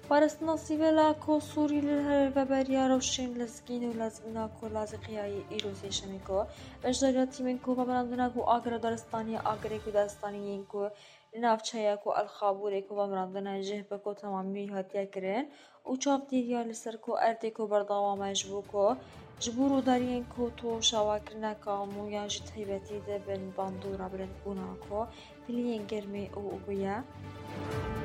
پارستنا سیویلا کو سوری لهر و بریا روشن لزگین و لزگنا کو لازقیای ایروزی شمیکو اجداریاتی من کو بمراندنا کو آگر دارستانی آگری کو دارستانی کو نافچایا کو الخابوری کو بمراندنا جه بکو تمامی هاتیا کرن و چاپ دیریا لسر کو اردی کو برداوا مجبو کو جبورو دارین کو تو شواکرنا کامو یا جت هیبتی ده بن باندورا برند بونا کو تلین گرمی او بیا